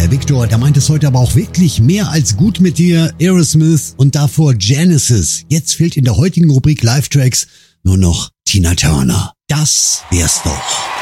der Victor, der meint es heute aber auch wirklich mehr als gut mit dir. Aerosmith und davor Genesis. Jetzt fehlt in der heutigen Rubrik Live-Tracks nur noch Tina Turner. Das wär's doch.